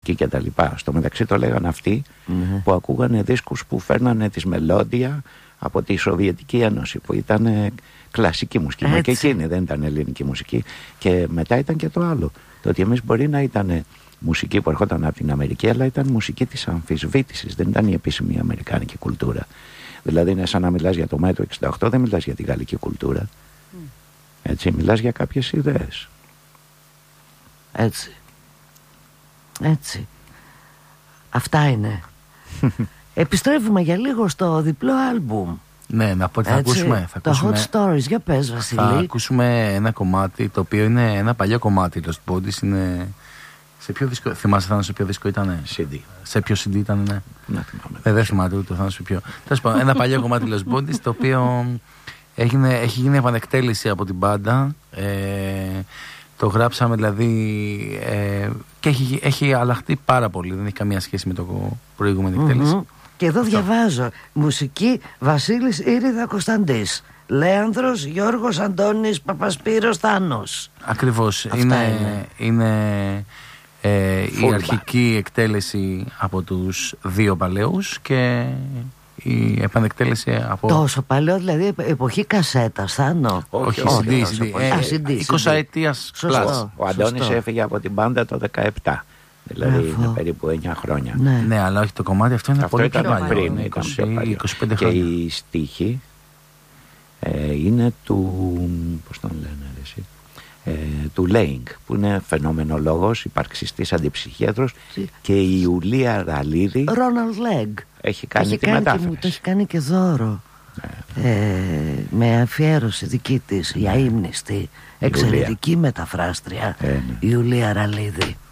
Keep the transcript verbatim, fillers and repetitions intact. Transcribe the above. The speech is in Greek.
μουσική και τα λοιπά. Στο μεταξύ το λέγανε αυτοί mm-hmm. που ακούγανε δίσκους που φέρνανε τις μελώδια από τη Σοβιετική Ένωση, που ήταν κλασική μουσική. Μα και εκείνη δεν ήταν ελληνική μουσική. Και μετά ήταν και το άλλο, το ότι εμείς μπορεί να ήταν μουσική που ερχόταν από την Αμερική, αλλά ήταν μουσική της αμφισβήτησης, δεν ήταν η επίσημη αμερικάνικη κουλτούρα. Δηλαδή είναι σαν να μιλάς για το Μάιο του εξήντα οκτώ, δεν μιλάς για τη γαλλική κουλτούρα. Mm. Έτσι, μιλάς για κάποιες ιδέες. Έτσι. Έτσι. Αυτά είναι. Επιστρέφουμε για λίγο στο διπλό άλμπουμ. Ναι, να πω ότι θα ακούσουμε, θα το ακούσουμε, Hot Stories, για πες Βασίλη. Θα ακούσουμε ένα κομμάτι το οποίο είναι ένα παλιό κομμάτι. Το Lost Bodies είναι... Σε ποιο δίσκο, θυμάσαι Θάνο, σε ποιο δίσκο ήτανε? σι ντι. Σε ποιο σι ντι ήτανε, ναι. Να θυμάμαι. Ε, δεν θυμάται ούτε ο Θάνος σε ποιο. Τέλος πάντων, ένα παλιό κομμάτι Lost Bodies, το οποίο έγινε, έχει γίνει επανεκτέλεση από την μπάντα. Ε, το γράψαμε δηλαδή ε, και έχει, έχει αλλάχτεί πάρα πολύ. Δεν έχει καμία σχέση με το προηγούμενη mm-hmm. εκτέλεση. Και εδώ αυτό. Διαβάζω. Μουσική Βασίλης Ήριδα Κωνσταντής. Λέανδρος Γιώργος Αντώνης Παπασπύρος Θάνος. Ακριβώς. Είναι, είναι. είναι ε, η αρχική εκτέλεση από τους δύο παλαιούς και η επανεκτέλεση από... Τόσο παλαιό, δηλαδή εποχή κασέτας, Θάνο? Όχι, όχι, σι ντι, σι ντι. Ε, σι ντι, είκοσι ετίας πλάς. Ο Αντώνης έφυγε από την μπάντα το δεκαεπτά. Δηλαδή Εφό. είναι περίπου εννιά χρόνια. Ναι. ναι, αλλά όχι, το κομμάτι αυτό είναι αυτό πολύ πιο παλιό. Πριν, είκοσι, είκοσι πέντε χρόνια. Και η στίχη ε, είναι του, πώς τον λένε εσύ, ε, του Λέινγκ, που είναι φαινομενολόγος, υπαρξιστής αντιψυχίατρος, και η Ιουλία Ραλίδη Ρόναλντ Λέγκ έχει κάνει έχει τη κάνει μετάφραση. Και, μου το έχει κάνει και δώρο. Ναι. Ε, με αφιέρωση δική της, η αείμνηστη, εξαιρετική μεταφράστρια, ε, ναι. Ιουλία Ραλίδη.